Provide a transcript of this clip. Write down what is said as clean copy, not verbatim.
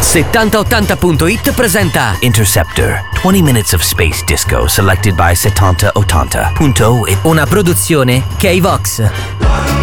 7080.it presenta Interceptor, 20 minutes of space disco selected by 7080.it. Una produzione K-Vox.